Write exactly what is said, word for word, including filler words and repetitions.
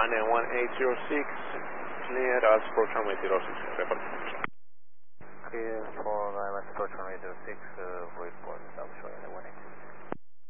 one and one eight zero six, clear as approach runway zero six, report. Clear for I M S approach runway zero six, uh, report, I'm showing the one eight zero six.